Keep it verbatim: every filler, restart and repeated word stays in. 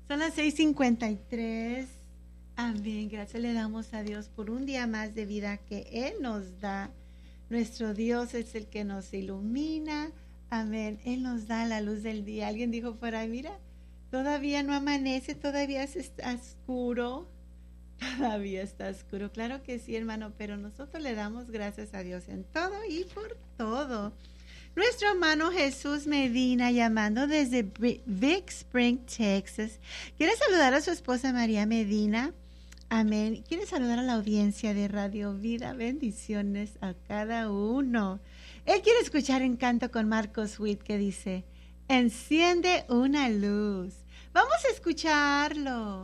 Son las seis cincuenta y tres. Amén. Gracias le damos a Dios por un día más de vida que Él nos da. Nuestro Dios es el que nos ilumina. Amén. Él nos da la luz del día. Alguien dijo por ahí, mira, todavía no amanece, todavía está oscuro. Todavía está oscuro. Claro que sí, hermano, pero nosotros le damos gracias a Dios en todo y por todo. Nuestro hermano Jesús Medina, llamando desde Big Spring, Texas, quiere saludar a su esposa María Medina. Amén. Quiere saludar a la audiencia de Radio Vida. Bendiciones a cada uno. Él quiere escuchar Encanto con Marcos Witt, que dice, enciende una luz. Vamos a escucharlo.